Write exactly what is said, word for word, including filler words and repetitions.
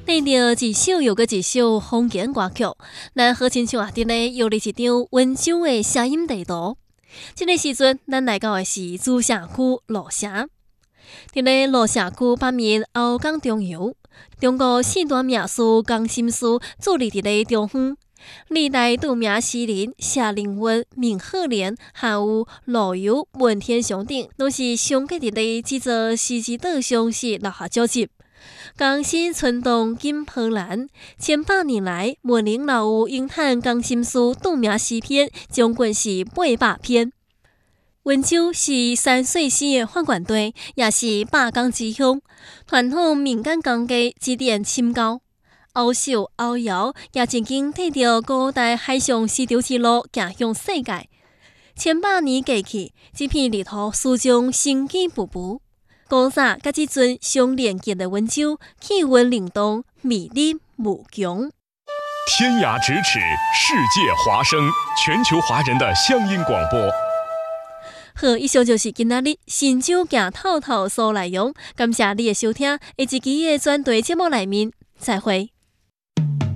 听到一首又个一首风景歌曲，咱好亲像啊，伫咧游历一张温州的声音地图。这个时阵，咱来到的是主城区鹿城。伫咧鹿城区北面后港中游，中国四大名师江心书伫立伫咧中方。历代著名诗人谢灵运、明鹤莲，还有陆游、文天祥等，拢是相继伫咧制作诗词岛上是留下足迹。江心春动金波澜，千百年来，文人老有咏叹江心书著名诗篇，总共是八百篇。温州是山水诗的发源地，也是百工之乡，传统民间工艺积淀深厚。鳌首鳌窑也曾经缀着古代海上丝绸之路行向世界。千百年过去，这片绿土始终生机勃勃。古早甲即阵相连结的温州，气温凛冬，魅力无穷。 天涯咫尺，世界华声，全球华人的乡音广播。 好，以上就是今仔日新州行透透所内容。感谢你的收听，下一期的专题节目内面再会。